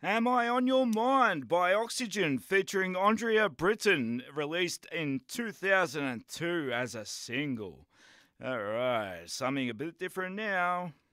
Am I on Your Mind by Oxygen featuring Andrea Britton, released in 2002 as a single. All right, something a bit different now.